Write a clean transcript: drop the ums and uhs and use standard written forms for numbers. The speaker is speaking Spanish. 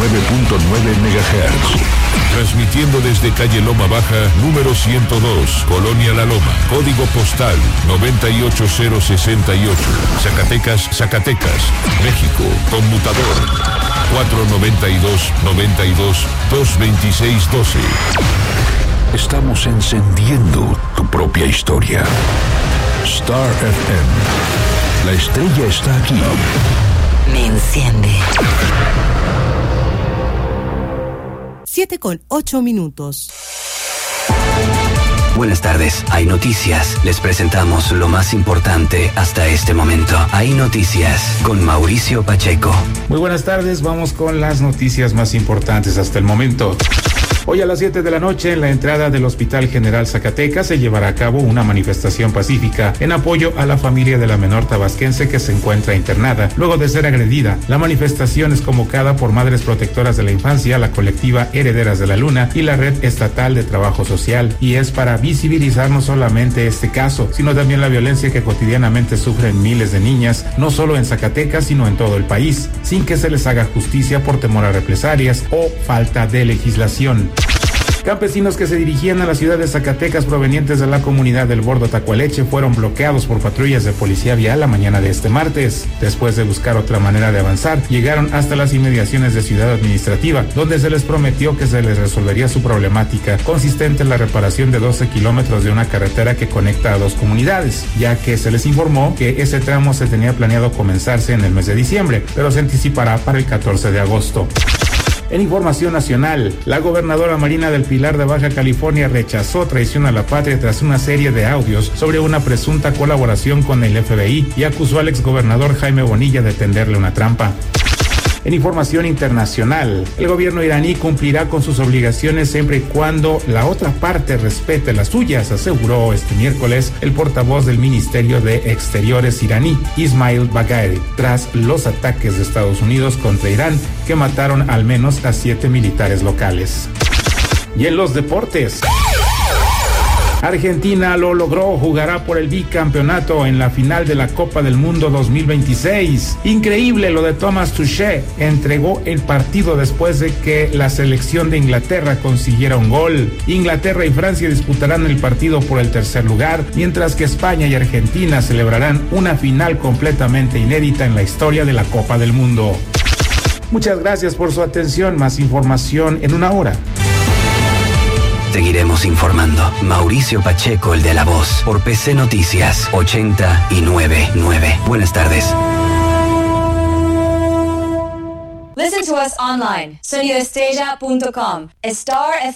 MHz. Transmitiendo desde calle Loma Baja, número 102, Colonia La Loma, código postal 98068, Zacatecas, Zacatecas, México, conmutador 492-92-226-12. Estamos encendiendo tu propia historia. Star FM. La estrella está aquí. Me enciende. 7:08. Buenas tardes, hay noticias. Les presentamos lo más importante hasta este momento. Hay noticias con Mauricio Pacheco. Muy buenas tardes, vamos con las noticias más importantes hasta el momento. Hoy a las 7 de la noche, en la entrada del Hospital General Zacatecas, se llevará a cabo una manifestación pacífica en apoyo a la familia de la menor tabasquense que se encuentra internada luego de ser agredida. La manifestación es convocada por Madres Protectoras de la Infancia, la colectiva Herederas de la Luna y la Red Estatal de Trabajo Social, y es para visibilizar no solamente este caso, sino también la violencia que cotidianamente sufren miles de niñas, no solo en Zacatecas, sino en todo el país, sin que se les haga justicia por temor a represalias o falta de legislación. Campesinos que se dirigían a la ciudad de Zacatecas provenientes de la comunidad del Bordo Tacualeche fueron bloqueados por patrullas de policía vial la mañana de este martes. Después de buscar otra manera de avanzar, llegaron hasta las inmediaciones de Ciudad Administrativa, donde se les prometió que se les resolvería su problemática, consistente en la reparación de 12 kilómetros de una carretera que conecta a dos comunidades, ya que se les informó que ese tramo se tenía planeado comenzarse en el mes de diciembre, pero se anticipará para el 14 de agosto. En información nacional, la gobernadora Marina del Pilar de Baja California rechazó traición a la patria tras una serie de audios sobre una presunta colaboración con el FBI y acusó al exgobernador Jaime Bonilla de tenderle una trampa. En información internacional, el gobierno iraní cumplirá con sus obligaciones siempre y cuando la otra parte respete las suyas, aseguró este miércoles el portavoz del Ministerio de Exteriores iraní, Ismail Bagheri, tras los ataques de Estados Unidos contra Irán que mataron al menos a 7 militares locales. Y en los deportes, Argentina lo logró, jugará por el bicampeonato en la final de la Copa del Mundo 2026. Increíble lo de Thomas Tuchel, entregó el partido después de que la selección de Inglaterra consiguiera un gol. Inglaterra y Francia disputarán el partido por el tercer lugar, mientras que España y Argentina celebrarán una final completamente inédita en la historia de la Copa del Mundo. Muchas gracias por su atención, más información en una hora. Seguiremos informando. Mauricio Pacheco, el de la voz, por PC Noticias 89.9. Buenas tardes. Listen to us online. SonioEstrella.com. Star